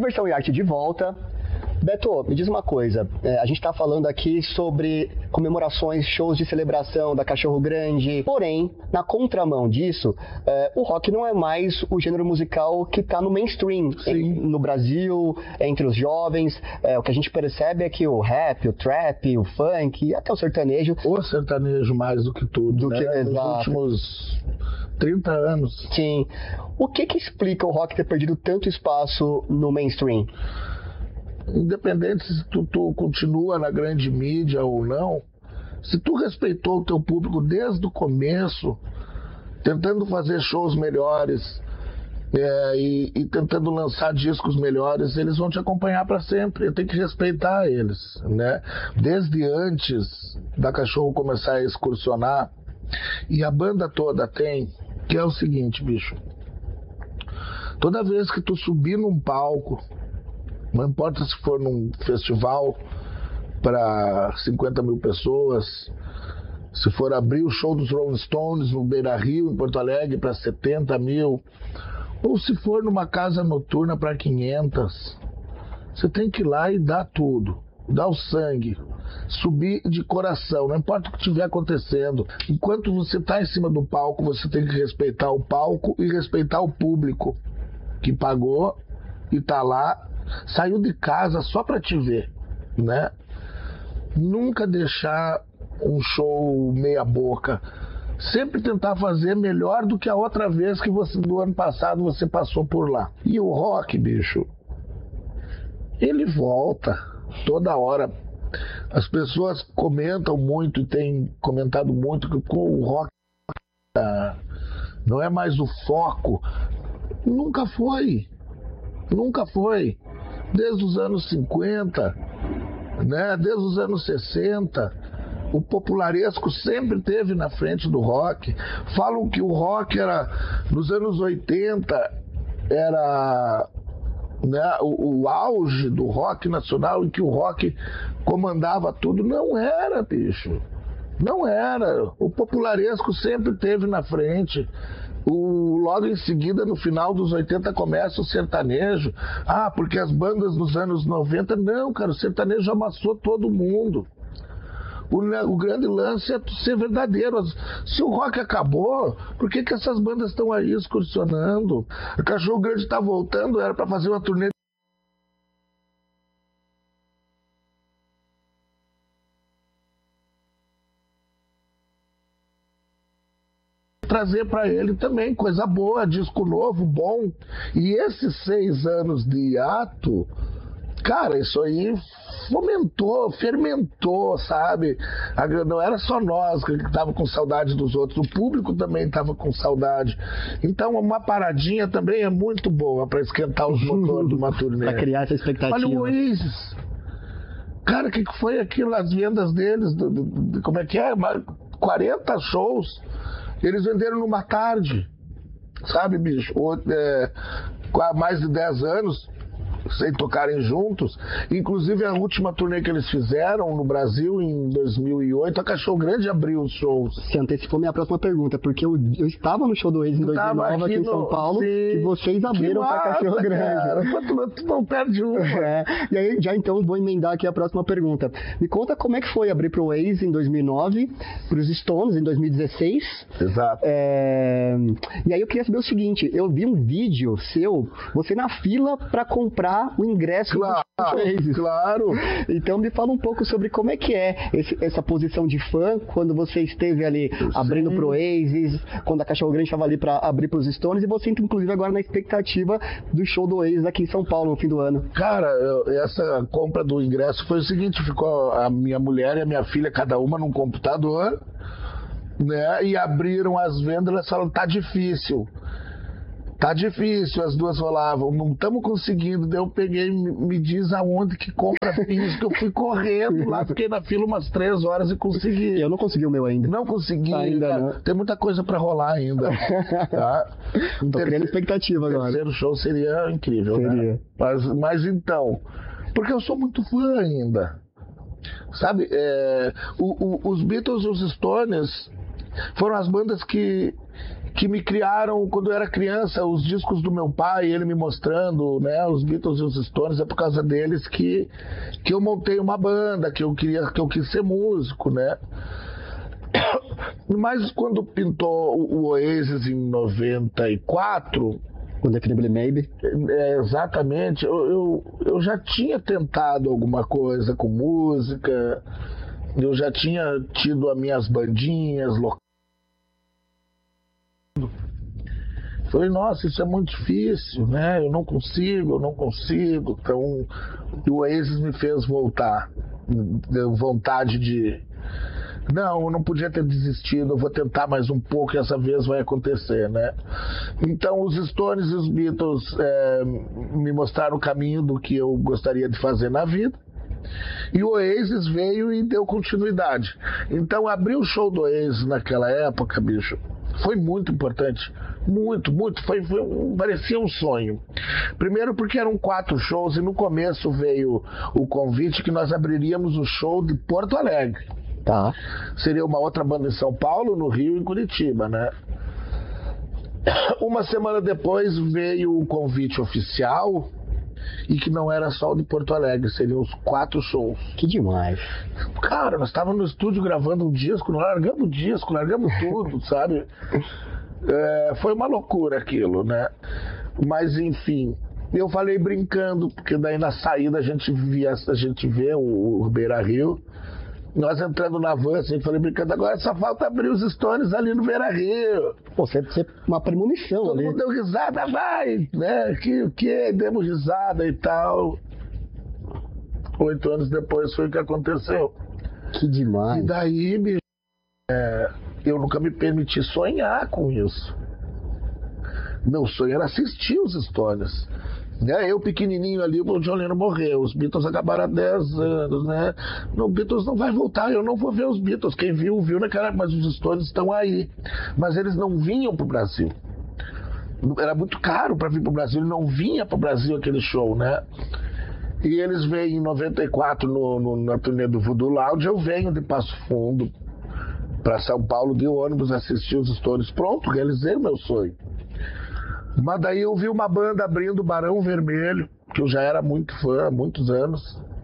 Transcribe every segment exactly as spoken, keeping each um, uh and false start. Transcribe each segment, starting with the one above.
Diversão e Arte de volta. Beto, me diz uma coisa, é, a gente está falando aqui sobre comemorações, shows de celebração da Cachorro Grande, porém, na contramão disso, é, o rock não é mais o gênero musical que está no mainstream, em, no Brasil, entre os jovens. É, o que a gente percebe é que o rap, o trap, o funk e até o sertanejo... O sertanejo mais do que tudo, do né? Que, Nos exato. últimos trinta anos. Sim. O que que explica o rock ter perdido tanto espaço no mainstream? Independente se tu, tu continua na grande mídia ou não, se tu respeitou o teu público desde o começo, tentando fazer shows melhores é, e, e tentando lançar discos melhores, eles vão te acompanhar para sempre. Tem que respeitar eles, né? Desde antes da Cachorro começar a excursionar, e a banda toda tem, que é o seguinte, bicho, toda vez que tu subir num palco, não importa se for num festival para cinquenta mil pessoas, se for abrir o show dos Rolling Stones no Beira Rio, em Porto Alegre, para setenta mil, ou se for numa casa noturna para quinhentas, você tem que ir lá e dar tudo, dar o sangue, subir de coração, não importa o que estiver acontecendo. Enquanto você está em cima do palco, você tem que respeitar o palco e respeitar o público que pagou e está lá, saiu de casa só para te ver, né? Nunca deixar um show meia boca. Sempre tentar fazer melhor do que a outra vez que você, do ano passado, você passou por lá. E o rock, bicho, ele volta toda hora. As pessoas comentam muito e têm comentado muito que o rock não é mais o foco. Nunca foi. Nunca foi. Desde os anos cinquenta, né? Desde os anos sessenta, o popularesco sempre esteve na frente do rock. Falam que o rock era, nos anos oitenta, era, né, o, o auge do rock nacional, em que o rock comandava tudo. Não era, bicho. Não era. O popularesco sempre esteve na frente. O, logo em seguida, no final dos oitenta, começa o sertanejo. Ah, porque as bandas dos anos noventa... Não, cara, o sertanejo amassou todo mundo. O, o grande lance é ser verdadeiro. Se o rock acabou, por que que essas bandas estão aí excursionando? O Cachorro Grande está voltando, era para fazer uma turnê trazer para ele também coisa boa, disco novo, bom. E esses seis anos de hiato, cara, isso aí fomentou, fermentou, sabe? Não era só nós que estava com saudade dos outros, o público também estava com saudade. Então uma paradinha também é muito boa para esquentar os motores de uma turnê. Para criar essa expectativa. Olha o Oasis. Cara, o que, que foi aquilo? As vendas deles, do, do, do, como é que é? quarenta shows. Eles venderam numa tarde, sabe, bicho? Ou, é, há mais de dez anos, sem tocarem juntos. Inclusive, a última turnê que eles fizeram no Brasil, em dois mil e oito, a Cachorro Grande abriu os shows. Você antecipou minha próxima pergunta, porque eu, eu estava no show do Oasis em dois mil e nove aqui, aqui no, em São Paulo, sim, e vocês abriram para Cachorro Grande. Cara, tu não perde uma. É, e aí, já então, vou emendar aqui a próxima pergunta. Me conta como é que foi abrir para o Oasis em dois mil e nove, para os Stones em dois mil e dezesseis. Exato. É, e aí eu queria saber o seguinte, eu vi um vídeo seu, você na fila para comprar o ingresso, claro, do Oasis. Claro. Então me fala um pouco sobre como é que é esse, essa posição de fã, quando você esteve ali abrindo pro Oasis, quando a Cachorro Grande estava ali para abrir pros Stones, e você inclusive agora na expectativa do show do Oasis aqui em São Paulo no fim do ano. Cara, eu, essa compra do ingresso foi o seguinte, ficou a minha mulher e a minha filha, cada uma num computador, né, e abriram as vendas, elas falaram, tá difícil. Tá difícil, as duas falavam, não estamos conseguindo. Daí eu peguei, me, me diz aonde que compra física. Eu fui correndo lá, fiquei na fila umas três horas e consegui. Eu não consegui o meu ainda. Não consegui, ainda não. Tem muita coisa para rolar ainda. Tá? Um Tô criando expectativa agora. O terceiro show seria incrível, seria. Né? Mas, mas então, porque eu sou muito fã ainda. Sabe, é, o, o, os Beatles e os Stones foram as bandas que que me criaram quando eu era criança, os discos do meu pai, ele me mostrando, né, os Beatles e os Stones, é por causa deles que, que eu montei uma banda, que eu queria, que eu quis ser músico, né? Mas quando pintou o Oasis em noventa e quatro, o Definitively Maybe, é, exatamente, eu, eu, eu já tinha tentado alguma coisa com música, eu já tinha tido as minhas bandinhas locais. Falei, nossa, isso é muito difícil, né? Eu não consigo, eu não consigo. Então, o Oasis me fez voltar, deu vontade de... Não, eu não podia ter desistido, eu vou tentar mais um pouco e essa vez vai acontecer, né? Então os Stones e os Beatles é, me mostraram o caminho do que eu gostaria de fazer na vida. E o Oasis veio e deu continuidade. Então abrir o show do Oasis naquela época, bicho, foi muito importante. Muito, muito. Foi, foi, parecia um sonho. Primeiro porque eram quatro shows e no começo veio o convite que nós abriríamos o show de Porto Alegre. Tá. Seria uma outra banda em São Paulo, no Rio e em Curitiba, né? Uma semana depois veio o convite oficial e que não era só o de Porto Alegre, seriam os quatro shows. Que demais. Cara, nós estávamos no estúdio gravando um disco, largamos o disco, largamos tudo, sabe? É, foi uma loucura aquilo, né? Mas enfim, eu falei brincando, porque daí na saída a gente via, a gente vê o, o Beira Rio. Nós entrando na van, assim, falei brincando, agora só falta abrir os Stones ali no Beira Rio. Pô, você é uma premonição Todo ali. mundo deu risada, vai, né? Que o que? Demos risada e tal. Oito anos depois foi o que aconteceu. Que demais. E daí, bicho, é, eu nunca me permiti sonhar com isso. Meu sonho era assistir os Stones. Né? Eu pequenininho ali, o John Lennon morreu, os Beatles acabaram há dez anos, né? Não, Beatles não vai voltar, eu não vou ver os Beatles. Quem viu, viu naquela época, mas os Stones estão aí. Mas eles não vinham pro Brasil. Era muito caro para vir pro Brasil, ele não vinha pro Brasil aquele show, né? E eles vêm em noventa e quatro no, no, na turnê do Voodoo Lounge, eu venho de Passo Fundo para São Paulo de ônibus assistir os Stones. Pronto, realizei o meu sonho. Mas daí eu vi uma banda abrindo o Barão Vermelho, que eu já era muito fã há muitos anos.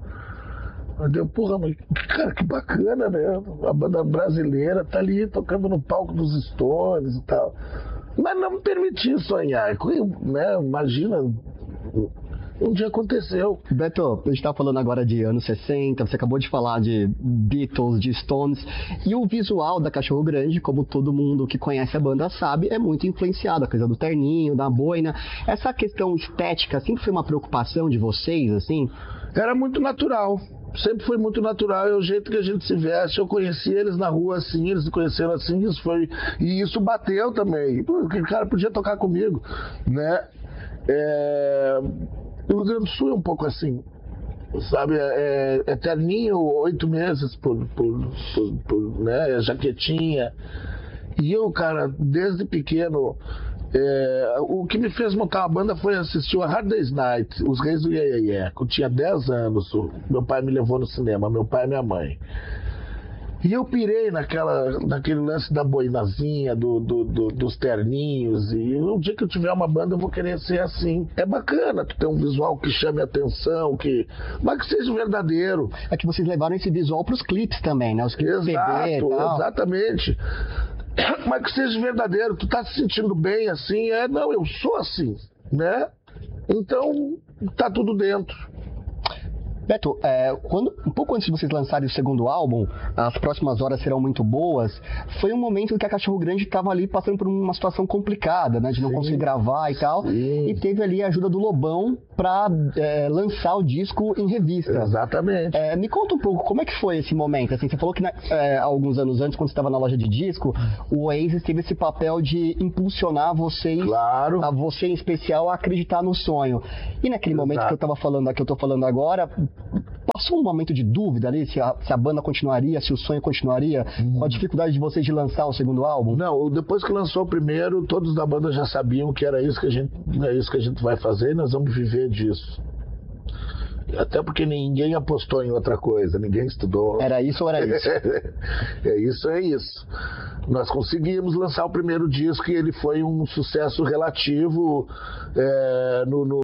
Eu dei, porra, mas cara, que bacana, né? A banda brasileira tá ali tocando no palco dos Stones e tal. Mas não me permitia sonhar, né? Imagina, um dia aconteceu. Beto, a gente tá falando agora de anos sessenta, você acabou de falar de Beatles, de Stones, e o visual da Cachorro Grande, como todo mundo que conhece a banda sabe, é muito influenciado, a coisa do terninho, da boina. Essa questão estética sempre foi uma preocupação de vocês, assim? Era muito natural. Sempre foi muito natural, é o jeito que a gente se veste. Eu conheci eles na rua assim, eles se conheceram assim, isso foi... E isso bateu também. Porque o cara podia tocar comigo, né? É... O Rio Grande do Sul é um pouco assim, sabe? É, é terninho, oito meses por, por, por, por né? É jaquetinha. E eu, cara, desde pequeno... É, o que me fez montar uma banda foi assistir o Hard Day's Night, Os Reis do Yeah, Yeah, Yeah. Eu tinha dez anos, meu pai me levou no cinema, meu pai e minha mãe. E eu pirei naquela, naquele lance da boinazinha, do, do, do, dos terninhos. E um dia que eu tiver uma banda eu vou querer ser assim. É bacana tu ter um visual que chame a atenção, que... mas que seja verdadeiro. É que vocês levaram esse visual pros clipes também, né? Os clipes Exato, P B e tal. Exatamente. Mas que seja verdadeiro, tu tá se sentindo bem assim, é, não, eu sou assim, né? Então, tá tudo dentro. Beto, é, quando, um pouco antes de vocês lançarem o segundo álbum, As Próximas Horas Serão Muito Boas, foi um momento em que a Cachorro Grande estava ali passando por uma situação complicada, né? De não Sim. conseguir gravar e tal. Sim. E teve ali a ajuda do Lobão para é, lançar o disco em revista. Exatamente. É, me conta um pouco, como é que foi esse momento? Assim, você falou que é, alguns anos antes, quando você estava na loja de disco, o Oasis teve esse papel de impulsionar vocês, claro. a você em especial, a acreditar no sonho. E naquele Exato. momento que eu estava falando, que eu tô falando agora, passou um momento de dúvida ali, se a, se a banda continuaria, se o sonho continuaria, hum. com a dificuldade de vocês de lançar o segundo álbum? Não, depois que lançou o primeiro, todos da banda já sabiam que era isso que a gente, é isso que a gente vai fazer e nós vamos viver disso. Até porque ninguém apostou em outra coisa, ninguém estudou. Era isso ou era isso? É isso, é isso. Nós conseguimos lançar o primeiro disco e ele foi um sucesso relativo é, no, no...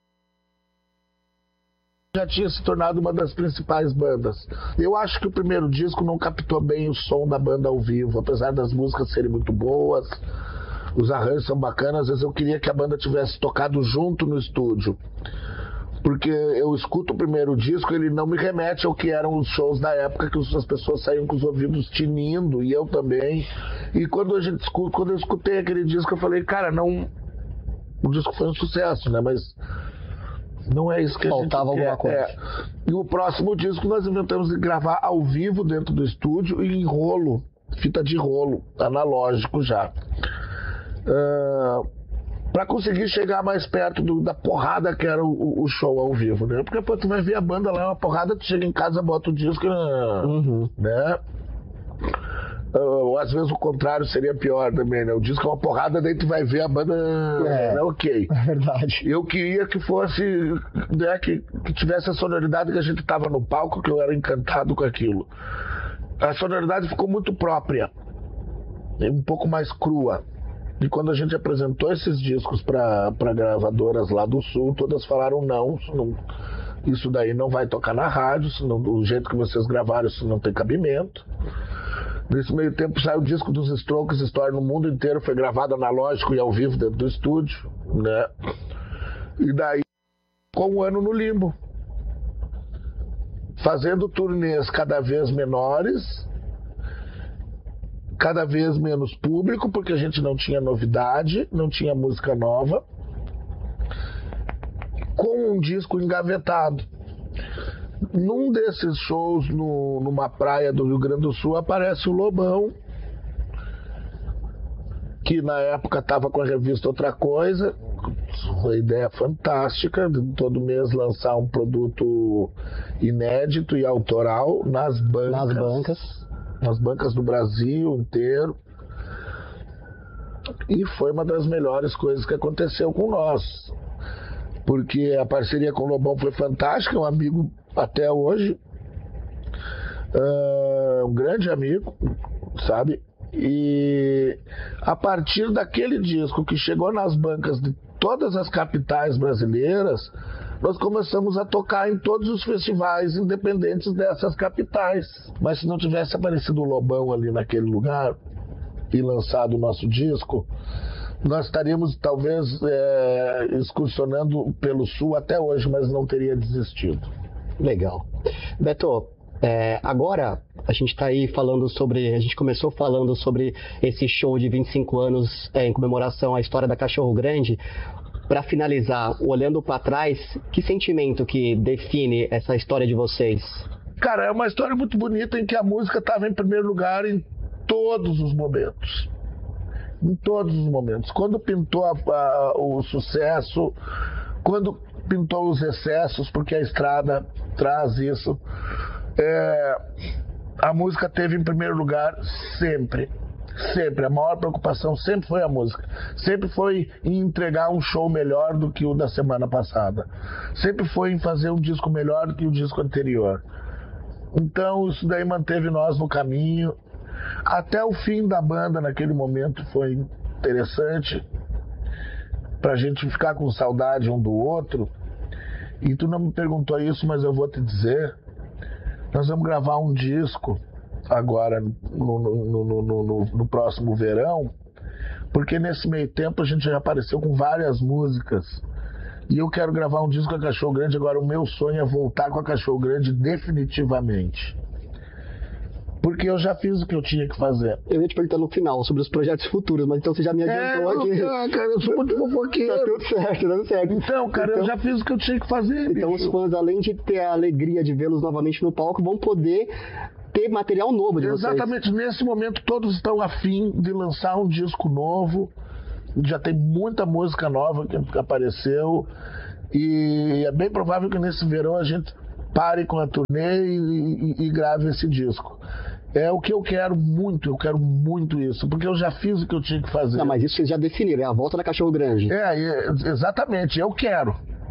já tinha se tornado uma das principais bandas. Eu acho que o primeiro disco não captou bem o som da banda ao vivo, apesar das músicas serem muito boas, os arranjos são bacanas. Às vezes eu queria que a banda tivesse tocado junto no estúdio, porque eu escuto o primeiro disco, ele não me remete ao que eram os shows da época, que as pessoas saíam com os ouvidos tinindo, e eu também. E quando, a gente, quando eu escutei aquele disco, eu falei, cara, não... O disco foi um sucesso, né? Mas não é isso que faltava a gente alguma quer. coisa. É. E o próximo disco nós inventamos de gravar ao vivo dentro do estúdio e em rolo, fita de rolo, analógico já. Uh, para conseguir chegar mais perto do, da porrada que era o, o show ao vivo, né? Porque pô, tu vai ver a banda lá, uma porrada, tu chega em casa, bota o disco, uhum. né? Ou às vezes o contrário seria pior também, né? O disco é uma porrada, daí tu vai ver a banda, é, né? Ok. É verdade. Eu queria que fosse, né, que, que tivesse a sonoridade que a gente tava no palco, que eu era encantado com aquilo. A sonoridade ficou muito própria, um pouco mais crua. E quando a gente apresentou esses discos para gravadoras lá do Sul, todas falaram não, não, isso daí não vai tocar na rádio, senão, do jeito que vocês gravaram, isso não tem cabimento. Nesse meio tempo saiu o disco dos Strokes, História no mundo inteiro, foi gravado analógico e ao vivo dentro do estúdio, né? E daí ficou um ano no limbo, fazendo turnês cada vez menores, cada vez menos público, porque a gente não tinha novidade, não tinha música nova, com um disco engavetado. Num desses shows, no, numa praia do Rio Grande do Sul, aparece o Lobão, que na época estava com a revista Outra Coisa, uma ideia fantástica, de todo mês lançar um produto inédito e autoral nas bancas. Nas bancas. nas bancas do Brasil inteiro, e foi uma das melhores coisas que aconteceu com nós, porque a parceria com o Lobão foi fantástica, um amigo até hoje, uh, um grande amigo, sabe, e a partir daquele disco que chegou nas bancas de todas as capitais brasileiras, nós começamos a tocar em todos os festivais independentes dessas capitais. Mas se não tivesse aparecido o Lobão ali naquele lugar e lançado o nosso disco, nós estaríamos talvez é, excursionando pelo Sul até hoje, mas não teria desistido. Legal. Beto, é, agora a gente está aí falando sobre, a gente começou falando sobre esse show de vinte e cinco anos é, em comemoração à história da Cachorro Grande. Para finalizar, olhando para trás, que sentimento que define essa história de vocês? Cara, é uma história muito bonita em que a música estava em primeiro lugar em todos os momentos. Em todos os momentos. Quando pintou a, a, o sucesso, quando pintou os excessos, porque a estrada traz isso, é, a música teve em primeiro lugar sempre. Sempre, a maior preocupação sempre foi a música. Sempre foi em entregar um show melhor do que o da semana passada. Sempre foi em fazer um disco melhor do que o disco anterior. Então isso daí manteve nós no caminho. Até o fim da banda naquele momento foi interessante, pra gente ficar com saudade um do outro. E tu não me perguntou isso, mas eu vou te dizer. Nós vamos gravar um disco agora no, no, no, no, no próximo verão, porque nesse meio tempo a gente já apareceu com várias músicas e eu quero gravar um disco com a Cachorro Grande. Agora o meu sonho é voltar com a Cachorro Grande definitivamente, porque eu já fiz o que eu tinha que fazer. Eu ia te perguntar no final sobre os projetos futuros, mas então você já me adiantou é, aqui. Ah, cara, eu sou muito fofoqueiro. Tá tudo certo, tá tudo certo. Então, cara, então, eu já fiz o que eu tinha que fazer. Então bicho. Os fãs, além de ter a alegria de vê-los novamente no palco, vão poder ter material novo de vocês. Exatamente, nesse momento todos estão afim de lançar um disco novo, já tem muita música nova que apareceu, e é bem provável que nesse verão a gente pare com a turnê e, e, e grave esse disco. É o que eu quero muito, eu quero muito isso, porque eu já fiz o que eu tinha que fazer. Não, mas isso vocês já definiram, é a volta da Cachorro Grande. É, é exatamente, eu quero.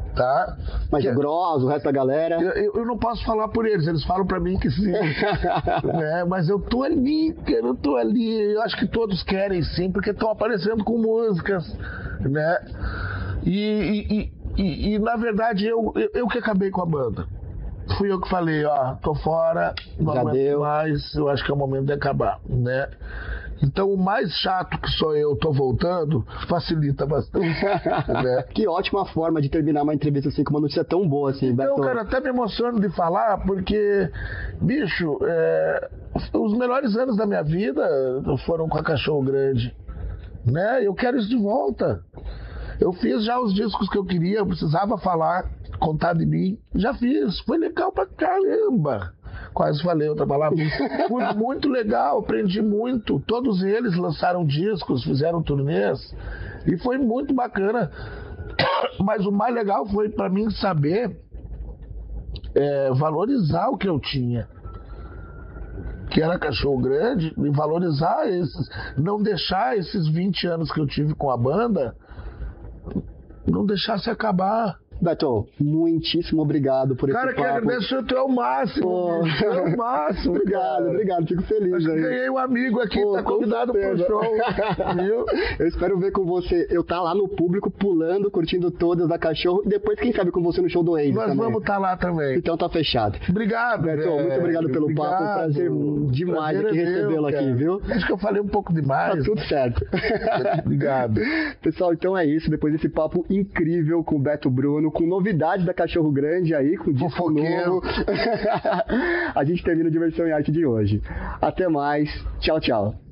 tá? Mas o Gross, o resto da galera... Eu, eu, eu não posso falar por eles, eles falam pra mim que sim. né? Mas eu tô ali, cara, eu tô ali. Eu acho que todos querem sim, porque estão aparecendo com músicas, né? E, e, e, e, e na verdade, eu, eu, eu que acabei com a banda. Fui eu que falei, ó, tô fora, não Já aguento deu. mais, eu acho que é o momento de acabar, né? Então, o mais chato que sou eu, tô voltando, facilita bastante. né? Que ótima forma de terminar uma entrevista assim, com uma notícia tão boa assim, Então, Beto. cara, até me emociono de falar, porque, bicho, é, os melhores anos da minha vida foram com a Cachorro Grande, né? Eu quero isso de volta. Eu fiz já os discos que eu queria, eu precisava falar, contar de mim. Já fiz, foi legal pra caramba. Quase falei outra palavra. Foi muito legal, aprendi muito. Todos eles lançaram discos, fizeram turnês. E foi muito bacana. Mas o mais legal foi pra mim saber é, valorizar o que eu tinha. Que era Cachorro Grande, e valorizar esses, não deixar esses vinte anos que eu tive com a banda, não deixar se acabar. Beto, muitíssimo obrigado por cara, esse papo. Cara, que agradeço, tu é o máximo. Pô. Tu é o máximo. Obrigado, cara. obrigado, fico feliz. Acho que aí. ganhei um amigo aqui, Pô, tá convidado pro show. Viu? Eu espero ver com você, eu tá lá no público, pulando, curtindo todas da Cachorro, e depois, quem sabe, com você no show do Ace. Nós também. vamos estar tá lá também. Então tá fechado. Obrigado, Beto, velho. muito obrigado pelo obrigado. papo, um prazer demais prazer aqui é recebê-lo meu, aqui, viu? Acho que eu falei um pouco demais. Tá tudo certo. Obrigado. Pessoal, então é isso. Depois desse papo incrível com o Beto Bruno, com novidades da Cachorro Grande aí, com disco Fofoqueiro. novo. A gente termina o Diversão em Arte de hoje. Até mais. Tchau, tchau.